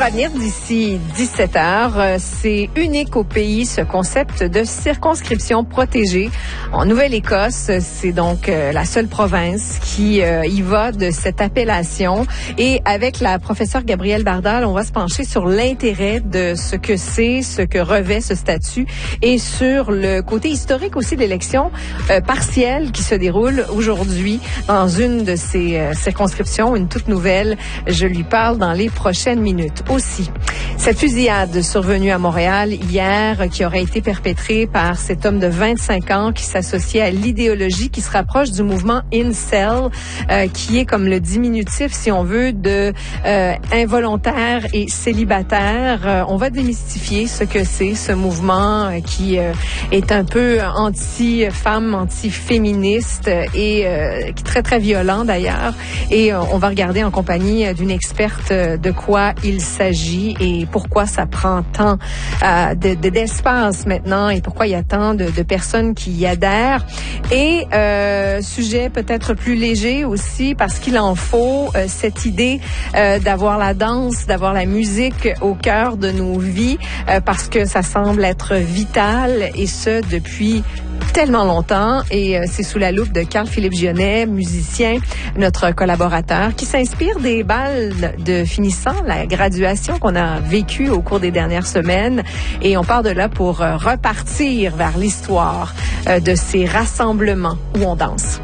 va venir d'ici 17 heures. C'est unique au pays, ce concept de circonscription protégée. En Nouvelle-Écosse, c'est donc la seule province qui y va de cette appellation. Et avec la professeure Gabrielle Bardal, on va se pencher sur l'intérêt de ce que c'est, ce que revêt ce statut et sur le côté historique aussi de l'élection partielle qui se déroule aujourd'hui dans une de ces circonscriptions, une toute nouvelle. Je lui parle dans les prochaines minutes. Aussi, cette fusillade survenue à Montréal hier, qui aurait été perpétrée par cet homme de 25 ans qui s'associait à l'idéologie qui se rapproche du mouvement Incel, qui est comme le diminutif, si on veut, de involontaire et célibataire. On va démystifier ce que c'est, ce mouvement qui est un peu anti-femme, anti-féministe et très, très violent d'ailleurs. Et on va regarder en compagnie d'une experte de quoi il s'agit et pourquoi ça prend tant d'espace maintenant et pourquoi il y a tant de personnes qui y adhèrent. Et sujet peut-être plus léger aussi parce qu'il en faut cette idée d'avoir la danse, d'avoir la musique au cœur de nos vies parce que ça semble être vital et ce depuis tellement longtemps et c'est sous la loupe de Carl-Philippe Gionnet, musicien, notre collaborateur, qui s'inspire des balles de finissant, la graduation qu'on a vécue au cours des dernières semaines et on part de là pour repartir vers l'histoire de ces rassemblements où on danse.